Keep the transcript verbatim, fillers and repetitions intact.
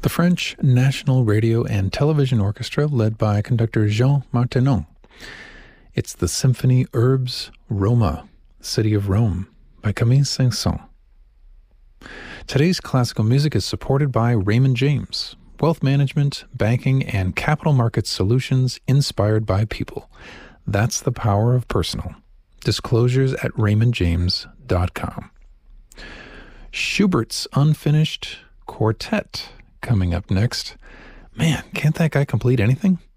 The French National Radio and Television Orchestra, led by conductor Jean Martinon. It's the Symphony Herbes Roma, City of Rome, by Camille Saint-Saëns. Today's classical music is supported by Raymond James, wealth management, banking, and capital market solutions inspired by people. That's the power of personal. Disclosures at raymond james dot com. Schubert's Unfinished Quartet coming up next. Man, can't that guy complete anything?